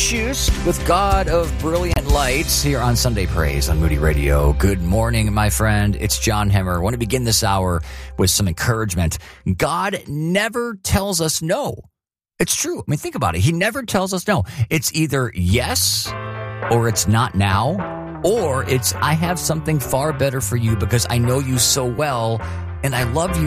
Shoes with God of Brilliant Lights here on Sunday Praise on Moody Radio. Good morning, my friend. It's John Hemmer. I want to begin this hour with some encouragement. God never tells us no. It's true. I mean, think about it. He never tells us no. It's either yes or it's not now, or it's I have something far better for you because I know you so well and I love you